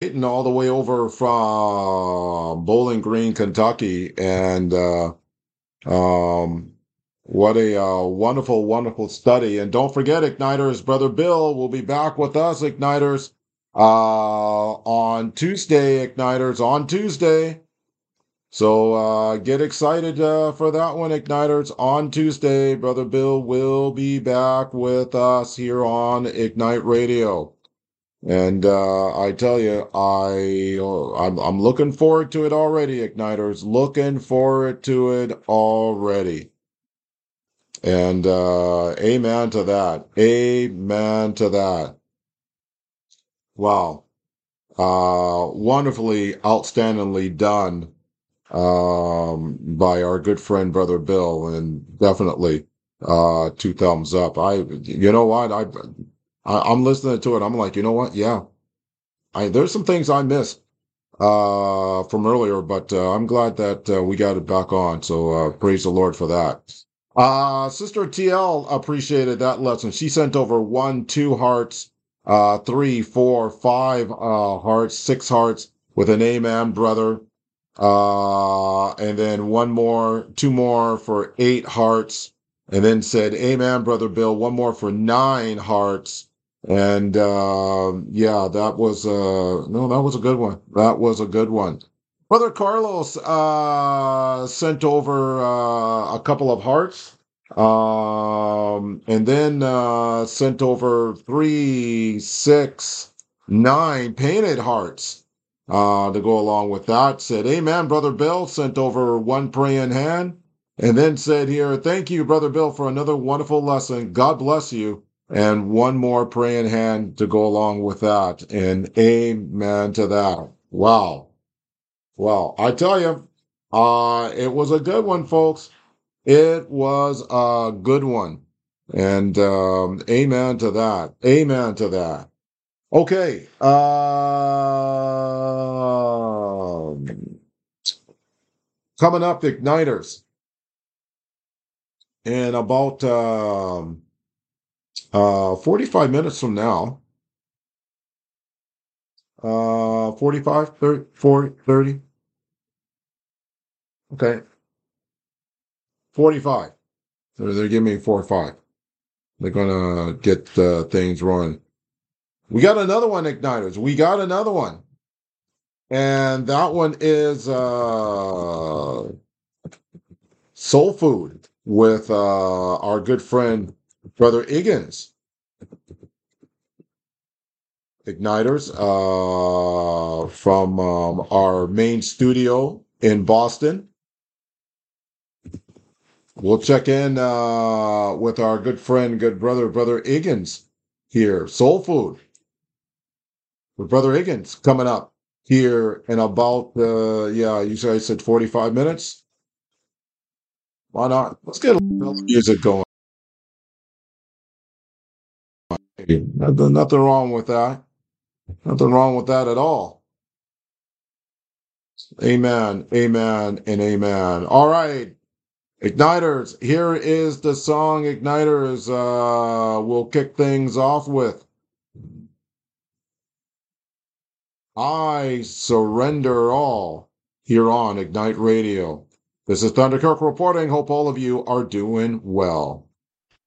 Clayton all the way over from Bowling Green, Kentucky. And um, what a wonderful, wonderful study. And don't forget, Igniters, Brother Bill will be back with us, Igniters, on Tuesday, Igniters, on Tuesday. So get excited for that one, Igniters. On Tuesday, Brother Bill will be back with us here on Ignite Radio. And I tell you, I'm looking forward to it already, Igniters. Looking forward to it already. And amen to that. Amen to that. Wow. Wonderfully, outstandingly done by our good friend Brother Bill, and definitely two thumbs up. You know what? I'm listening to it. I'm like, you know what? Yeah, there's some things I missed from earlier, but I'm glad that we got it back on. So praise the Lord for that. Sister TL appreciated that lesson. She sent over 1, 2 hearts, 3, 4, 5 hearts, 6 hearts with an amen, brother. And then one more, 2 more for 8 hearts, and then said, amen, Brother Bill, one more for 9 hearts. And yeah, that was no, that was a good one. That was a good one. Brother Carlos sent over a couple of hearts, and then sent over 3, 6, 9 painted hearts to go along with that. Said, amen, Brother Bill. Sent over 1 praying hand, and then said here, thank you, Brother Bill, for another wonderful lesson. God bless you. And 1 more praying hand to go along with that. And amen to that. Wow. Well, I tell you, it was a good one, folks. It was a good one. And amen to that. Amen to that. Okay. Coming up, Igniters. In about 45 minutes from now, 45, 30, 40, 30. Okay. 45. They're giving me 4 or 5. They're going to get things rolling. We got another one, Igniters. We got another one. And that one is Soul Food with our good friend, Brother Higgins. Igniters from our main studio in Boston. We'll check in with our good friend, good brother, Brother Higgins here. Soul Food with Brother Higgins coming up here in about, yeah, you guys said 45 minutes. Why not? Let's get a little music going. Nothing wrong with that. Nothing wrong with that at all. Amen, amen, and amen. All right. Igniters, here is the song Igniters will kick things off with. I surrender all here on Ignite Radio. This is Thunder Kirk reporting. Hope all of you are doing well.